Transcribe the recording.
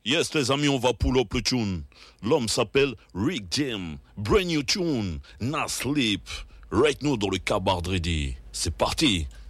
Yes, les amis, on va pull up le tune. L'homme s'appelle Rick Jam. Brand new tune. Nah Sleep. Right now dans le Cabardredi. C'est parti.